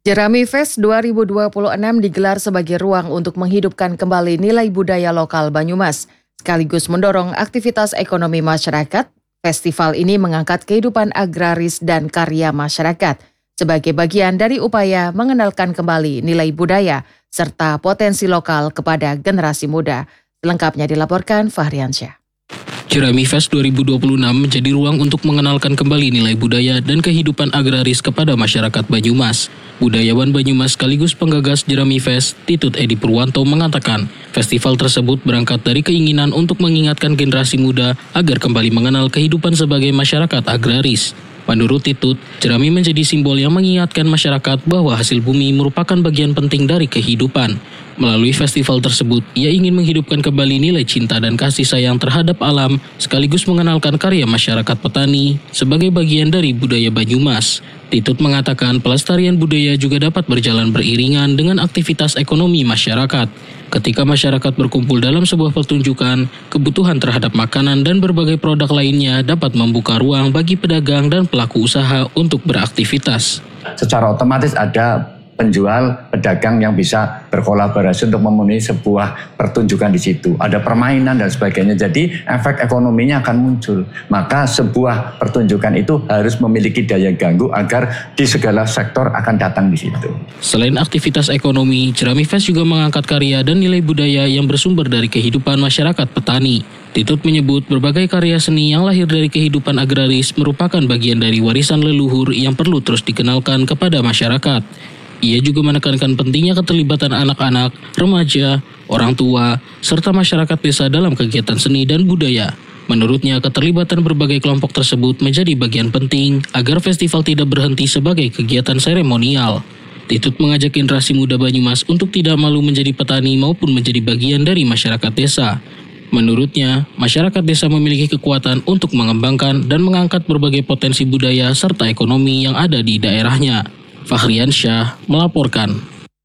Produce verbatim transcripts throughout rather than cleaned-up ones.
Jerami Fest dua ribu dua puluh enam digelar sebagai ruang untuk menghidupkan kembali nilai budaya lokal Banyumas, sekaligus mendorong aktivitas ekonomi masyarakat. Festival ini mengangkat kehidupan agraris dan karya masyarakat sebagai bagian dari upaya mengenalkan kembali nilai budaya serta potensi lokal kepada generasi muda. Selengkapnya dilaporkan Fahriansyah. Jerami Fest dua ribu dua puluh enam menjadi ruang untuk mengenalkan kembali nilai budaya dan kehidupan agraris kepada masyarakat Banyumas. Budayawan Banyumas sekaligus penggagas Jerami Fest, Titut Edi Purwanto mengatakan, festival tersebut berangkat dari keinginan untuk mengingatkan generasi muda agar kembali mengenal kehidupan sebagai masyarakat agraris. Menurut Titut, Jerami menjadi simbol yang mengingatkan masyarakat bahwa hasil bumi merupakan bagian penting dari kehidupan. Melalui festival tersebut, ia ingin menghidupkan kembali nilai cinta dan kasih sayang terhadap alam, sekaligus mengenalkan karya masyarakat petani sebagai bagian dari budaya Banyumas. Titut mengatakan pelestarian budaya juga dapat berjalan beriringan dengan aktivitas ekonomi masyarakat. Ketika masyarakat berkumpul dalam sebuah pertunjukan, kebutuhan terhadap makanan dan berbagai produk lainnya dapat membuka ruang bagi pedagang dan pelaku usaha untuk beraktivitas. Secara otomatis ada penjual, pedagang yang bisa berkolaborasi untuk memenuhi sebuah pertunjukan di situ. Ada permainan dan sebagainya, jadi efek ekonominya akan muncul. Maka sebuah pertunjukan itu harus memiliki daya ganggu agar di segala sektor akan datang di situ. Selain aktivitas ekonomi, Jerami Fest juga mengangkat karya dan nilai budaya yang bersumber dari kehidupan masyarakat petani. Titut menyebut berbagai karya seni yang lahir dari kehidupan agraris merupakan bagian dari warisan leluhur yang perlu terus dikenalkan kepada masyarakat. Ia juga menekankan pentingnya keterlibatan anak-anak, remaja, orang tua, serta masyarakat desa dalam kegiatan seni dan budaya. Menurutnya, keterlibatan berbagai kelompok tersebut menjadi bagian penting agar festival tidak berhenti sebagai kegiatan seremonial. Titut mengajak generasi muda Banyumas untuk tidak malu menjadi petani maupun menjadi bagian dari masyarakat desa. Menurutnya, masyarakat desa memiliki kekuatan untuk mengembangkan dan mengangkat berbagai potensi budaya serta ekonomi yang ada di daerahnya. Fahriansyah melaporkan.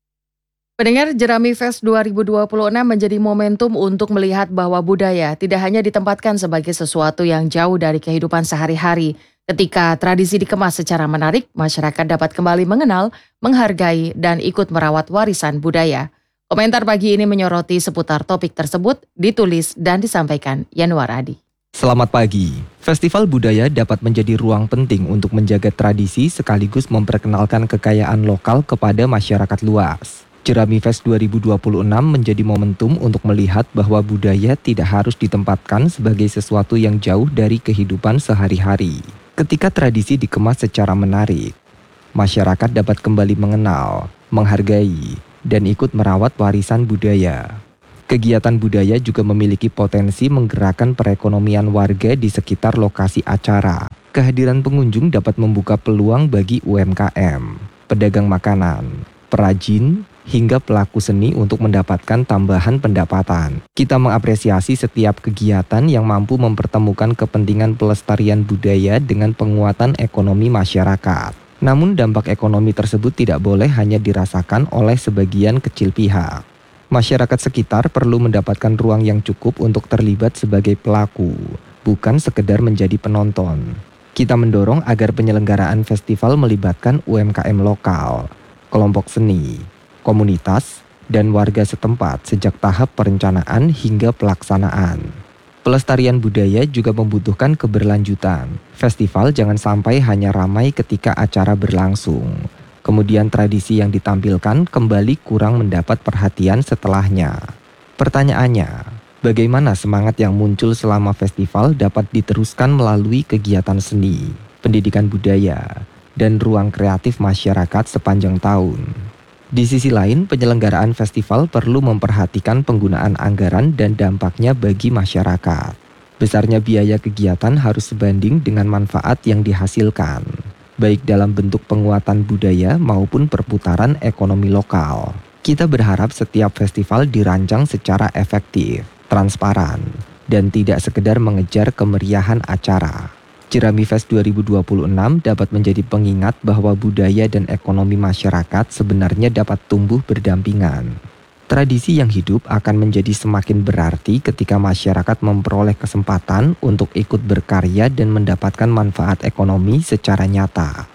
Pendengar, Jerami Fest dua ribu dua puluh enam menjadi momentum untuk melihat bahwa budaya tidak hanya ditempatkan sebagai sesuatu yang jauh dari kehidupan sehari-hari. Ketika tradisi dikemas secara menarik, masyarakat dapat kembali mengenal, menghargai, dan ikut merawat warisan budaya. Komentar pagi ini menyoroti seputar topik tersebut, ditulis dan disampaikan Yanuar Adi. Selamat pagi. Festival budaya dapat menjadi ruang penting untuk menjaga tradisi sekaligus memperkenalkan kekayaan lokal kepada masyarakat luas. Jerami Fest dua ribu dua puluh enam menjadi momentum untuk melihat bahwa budaya tidak harus ditempatkan sebagai sesuatu yang jauh dari kehidupan sehari-hari. Ketika tradisi dikemas secara menarik, masyarakat dapat kembali mengenal, menghargai, dan ikut merawat warisan budaya. Kegiatan budaya juga memiliki potensi menggerakkan perekonomian warga di sekitar lokasi acara. Kehadiran pengunjung dapat membuka peluang bagi U M K M, pedagang makanan, perajin, hingga pelaku seni untuk mendapatkan tambahan pendapatan. Kita mengapresiasi setiap kegiatan yang mampu mempertemukan kepentingan pelestarian budaya dengan penguatan ekonomi masyarakat. Namun dampak ekonomi tersebut tidak boleh hanya dirasakan oleh sebagian kecil pihak. Masyarakat sekitar perlu mendapatkan ruang yang cukup untuk terlibat sebagai pelaku, bukan sekedar menjadi penonton. Kita mendorong agar penyelenggaraan festival melibatkan U M K M lokal, kelompok seni, komunitas, dan warga setempat sejak tahap perencanaan hingga pelaksanaan. Pelestarian budaya juga membutuhkan keberlanjutan. Festival jangan sampai hanya ramai ketika acara berlangsung. Kemudian tradisi yang ditampilkan kembali kurang mendapat perhatian setelahnya. Pertanyaannya, bagaimana semangat yang muncul selama festival dapat diteruskan melalui kegiatan seni, pendidikan budaya, dan ruang kreatif masyarakat sepanjang tahun? Di sisi lain, penyelenggaraan festival perlu memperhatikan penggunaan anggaran dan dampaknya bagi masyarakat. Besarnya biaya kegiatan harus sebanding dengan manfaat yang dihasilkan, baik dalam bentuk penguatan budaya maupun perputaran ekonomi lokal. Kita berharap setiap festival dirancang secara efektif, transparan, dan tidak sekedar mengejar kemeriahan acara. Jerami Fest dua ribu dua puluh enam dapat menjadi pengingat bahwa budaya dan ekonomi masyarakat sebenarnya dapat tumbuh berdampingan. Tradisi yang hidup akan menjadi semakin berarti ketika masyarakat memperoleh kesempatan untuk ikut berkarya dan mendapatkan manfaat ekonomi secara nyata.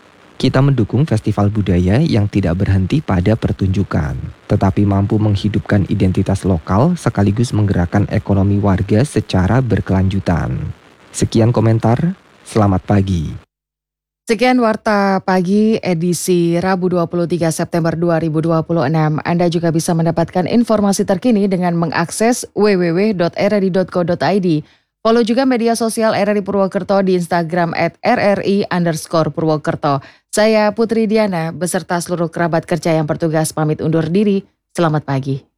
Kita mendukung festival budaya yang tidak berhenti pada pertunjukan, tetapi mampu menghidupkan identitas lokal sekaligus menggerakkan ekonomi warga secara berkelanjutan. Sekian komentar, selamat pagi. Sekian Warta Pagi edisi Rabu dua puluh tiga September dua ribu dua puluh enam. Anda juga bisa mendapatkan informasi terkini dengan mengakses w w w titik r r i titik co titik i d. Follow juga media sosial R R I Purwokerto di Instagram at R R I underscore Purwokerto. Saya Putri Diana beserta seluruh kerabat kerja yang bertugas pamit undur diri. Selamat pagi.